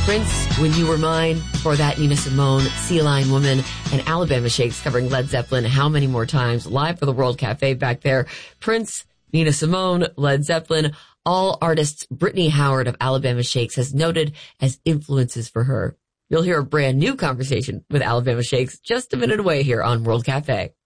Prince, When You Were Mine. For that, Nina Simone, Sea Lion Woman, and Alabama Shakes covering Led Zeppelin. How many more times? Live for the World Cafe back there. Prince, Nina Simone, Led Zeppelin, all artists Brittany Howard of Alabama Shakes has noted as influences for her. You'll hear a brand new conversation with Alabama Shakes just a minute away here on World Cafe.